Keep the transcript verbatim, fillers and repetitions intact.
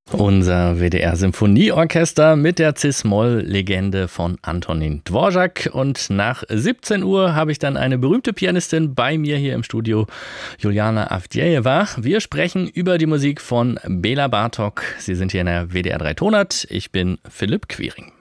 Unser W D R-Symphonieorchester mit der Cis-Moll-Legende von Antonin Dvorak. Und nach siebzehn Uhr habe ich dann eine berühmte Pianistin bei mir hier im Studio, Juliana Avdjejewa. Wir sprechen über die Musik von Bela Bartok. Sie sind hier in der W D R drei Tonart. Ich bin Philipp Quiring.